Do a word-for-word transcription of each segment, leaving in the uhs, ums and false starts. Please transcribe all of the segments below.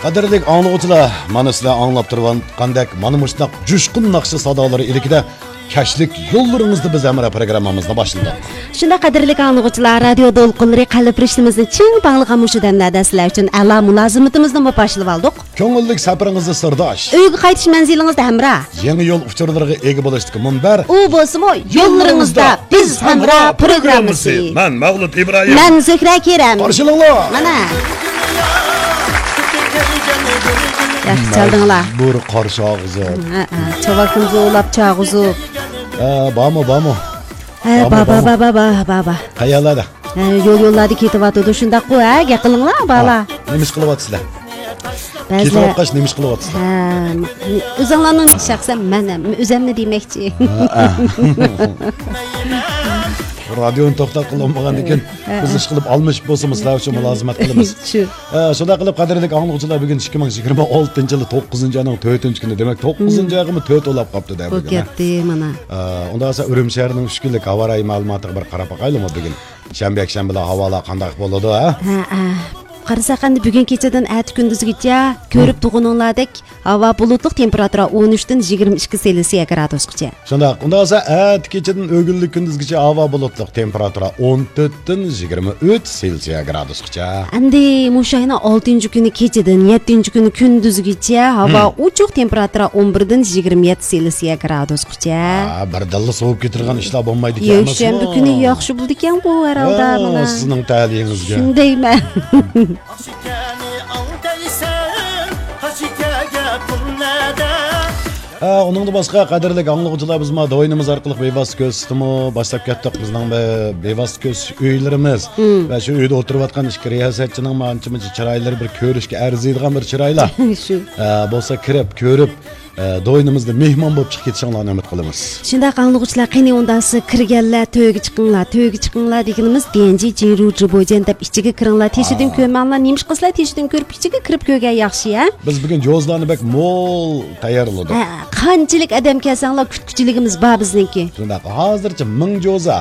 Qadrli anlıqçılar, mana sizlar anlap turgandek mana muşnaq jushqun naqshi sadolari ilikida Keşlik yollarınızda biz Emre programımızda başladık. Şunda qadrli anlıqçılar, radio dolqunları qalib riştimizni çin bağlığa muşu demlerde sizler için ala mulazimatimizni başlab aldık. Köngüllik safaringizni sirdosh. Uyga qaytish manzilinizda hamra. Yangi yo'l uchurlariga ega bo'lishga munbar. U bo'lsa-mu yo'llaringizda biz hamra programmasi. Men Mavlud Ibrohim. Men Zukra Kerem. Qarshilanglar. Mana. Yaxshi chaldinglar. Bur qarshi og'zi. Ha, ha, chavakimizni o'lab chag'uzu. Ha, bormi, bormi? Ha, baba, baba, baba, baba. Qayerlarda? Yo'l yo'llarda ketyapti, shunda qo'y, ha, qilinglar, bala. Nima ish qilyapsizlar? Ba'zi Ketib nima ish qilyapsizlar? Ha, o'zinglarning shaxsan men o'zimni demoqchi. Radyoni to'xtat qilmagan ekan, biz ish qilib olmish bo'lsamiz, sizlar uchun mulozimat qilamiz. Shu. Shunday qilib qadrli anlıqçılar bugun ikki ming yigirma oltinchi yil to'qqizinchi oyning to'rtinchi kuni, demak to'qqizinchi oyga to'rt o'lab qopti deb bugun. Ketdi mana. Unda esa Urumchi shahrining uch kunlik havo rayi ma'lumotiga bir qarab boqaylikmi bugun. Shanba yakshanbalar havolar qanday bo'ladi, ha? Ha, ha. Qarasak endi bugun kechadan at kunduzgacha ko'rib turganinglardek havo bulutli temperatura o'n uch dan yigirma ikki Selsiya gradusgacha. Shunday, unda esa at kechadan o'g'illik kunduzgacha havo bulutli temperatura o'n to'rt dan yigirma uch Selsiya gradusgacha. Endi mushayna oltinchi kuni kechadan yettinchi kuni kunduzgacha havo ochiq temperatura o'n bir dan yigirma yetti Selsiya gradusgacha. Ha, bir dilla sovib ketirgan ishlar bo'lmaydi ekan. Yakshanba kuni yaxshi bo'ldi ekan bu herhalde mana. Sizning ta'liyingizga. Shundayman. Ha, onun da başqa qadrli anlıqçılar biz ma doyunumuz orqali bevosita ko'rsatdimi, boshlab ketdik bizning bevosita ko'rsatish uylarimiz va shu uyda o'tirib atgan ikki riyosatchining manchimichi chiroylari bir ko'rishga arziydigan bir chiroylar. Shu. Ha, bo'lsa kirib, ko'rib doyunumuzda mehmon bo'lib chiqib ketishinglarni umid qilamiz. Shunda qanlıqçılar qani undasi kirganlar, to'yga chiqinglar, to'yga chiqinglar deganimiz denji jiruji bo'jan deb ichiga kiringlar, teshidan ko'rmanglar, nemish qilsizlar, teshidan ko'rib ichiga kirib ko'rgan yaxshi, ha? Biz bugun jozlarni bek mo'l tayyorladik. Ha, qanchalik odam kelsanglar, kutkuchiligimiz bor bizniki. Shunda hozircha ming joza.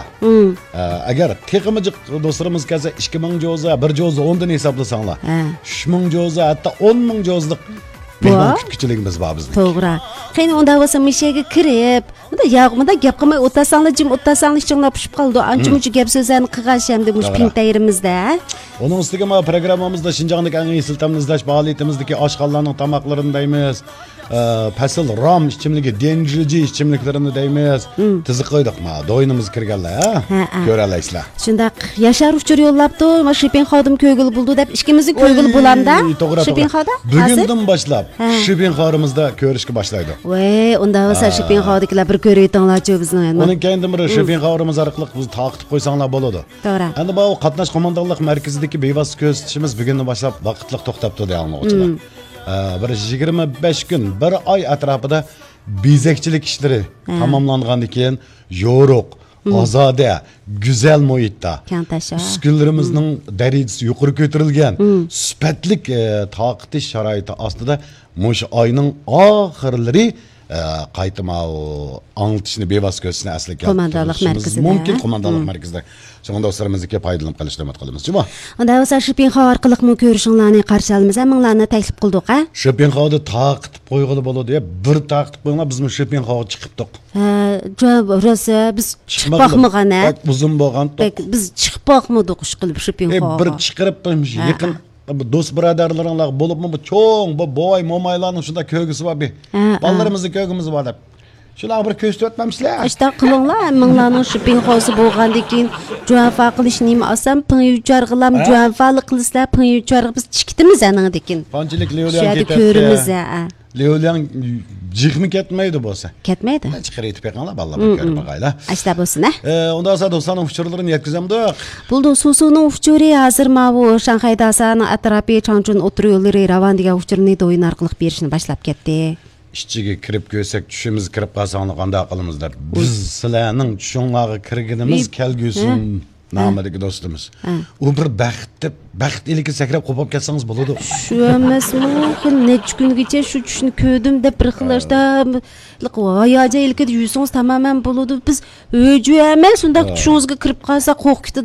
Agar teximiz do'stlarimiz kelsa ikki ming joza, bir joza o'n dan hisoblasanglar. uch ming joza, hatto o'n ming jozlik mehmon kutkuchiligimiz bor bizning. To'g'ri. Qani unda bo'lsa mishaga kirib, unda yog'mida gap qilmay o'tasanglar, jim o'tasanglar ichinglar pishib qoldi. Ancha-muncha gap so'zlarni qilg'ashamdi mush pintayrimizda. Onun ustiga ma programmamizda Shinjongdagi eng siltamni izlash faoliyatimizdagi oshxonalarning tamoqlarini deymiz. Pasıl ram ichimligi, denjiji ichimliklarini deymiz. Tiziq qo'ydik ma, do'yinimiz kirganlar, ha? Ko'ralaysizlar. Shunda Yashar uchur yo'llabdi, ma Shipin xodim ko'gil bo'ldi deb ikkimizni ko'gil bo'lamda. Shipin xodim? Bugundan boshlab Shipin xorimizda ko'rishga boshlaydi. Voy, unda bo'lsa Shipin xodikilar bir ko'rayotganlarchi bizni endi. Uning keyindan bir Shipin xorimiz orqali biz taqib qo'ysanglar bo'ladi. To'g'ri. Endi bu qatnash qo'mondonlik markazidagi bevosita ko'rsatishimiz bugundan boshlab vaqtliq to'xtabdi deyilmoqchilar. Bir yigirma besh kun, bir oy atrofida bezakchilik ishlari tamomlangandan keyin yo'ruq, ozoda, go'zal muhitda uskunlarimizning darajasi yuqori ko'tarilgan, sifatli taqitish sharoiti ostida mush oyning oxirlari qaytma anglitishni bevosita ko'rsatishni asliga qo'mondonlik markazida mumkin qo'mondonlik markazida shunday do'stlarimizga foydalanib qolishni umid qilamiz. Juma. Unda o'sha Shipin xo orqali mu ko'rishinglarni qarshi olamiz, minglarni taklif qildik, ha? Shipin xo'ni taqitib qo'yg'ili bo'ladi deb bir taqitib qo'yinglar, biz Shipin xo chiqibdik. Ha, javob rosa biz chiqmoqmigan, ha? Uzun bo'lgan. Biz chiqmoqmidik ish qilib Shipin xo. Bir chiqirib qo'ymish, yaqin do'st birodarlaringlar bo'libmi bu cho'ng bu boy mo'maylarning shunda ko'gisi bor bi. Bolalarimizni ko'gimiz bor deb. Shular bir ko'rsatib o'tmamizlar. Ishda qilinglar, minglarning Shipin xosi bo'lgandan keyin juanfa qilish nima olsam, pin yucharg'ilam juanfalik qilsizlar, pin yucharg'i biz chiqdimiz aningdekin. Qanchalik Leolan ketadi. Ko'rimiz, ha. Leolan jixmi ketmaydi bo'lsa. Ketmaydi. Chiqarib aytib qo'yinglar, bolalar ko'rib qo'yinglar. Ashta bo'lsin, ha. Unda esa do'stlarning uchurlarini yetkazamdik. Buldu Susuning uchuri hozir mavu Shanxayda asaning atrofi Changchun o'tiryolari Ravandiga uchurni do'yin orqali berishni boshlab ketdi. Ishchiga kirib ko'rsak, tushimiz kirib qolsanglar qanday qilamizlar? Biz sizlarning tushinglarga kirganimiz kelgusin nomidagi do'stimiz. U bir baxtli baxt iliki sakrab qo'pib ketsangiz bo'ladi. Shu emasmi? Necha kungacha shu tushni ko'rdim deb bir xilashda hayojon ilkida yursangiz tamoman bo'ladi. Biz o'ju emas, unda tushingizga kirib qolsa qo'rqitdi.